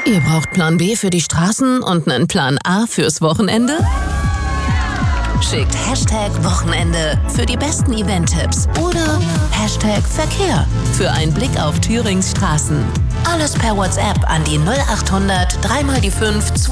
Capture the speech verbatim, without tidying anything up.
Ihr braucht Plan B für die Straßen und einen Plan A fürs Wochenende? Schickt Hashtag Wochenende für die besten Event-Tipps oder Hashtag Verkehr für einen Blick auf Thürings Straßen. Alles per WhatsApp an die null acht hundert drei mal die fünf